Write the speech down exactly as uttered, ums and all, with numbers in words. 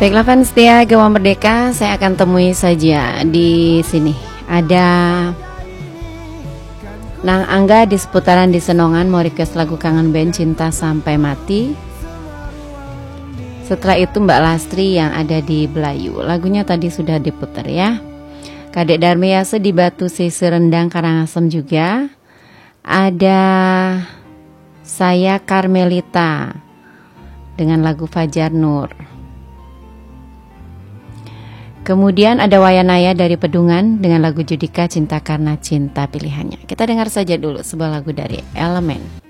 Baiklah fans setia Gawang Merdeka, saya akan temui saja di sini. Ada Nang Angga di seputaran di Senongan mau request lagu Kangen Band Cinta Sampai Mati. Setelah itu Mbak Lastri yang ada di Belayu. Lagunya tadi sudah diputar ya. Kadek Darmiase di Batu Sisi Rendang Karangasem juga. Ada saya Karmelita dengan lagu Fajar Nur. Kemudian ada Wayanaya dari Pedungan dengan lagu Judika Cinta Karena Cinta pilihannya. Kita dengar saja dulu sebuah lagu dari Elemen.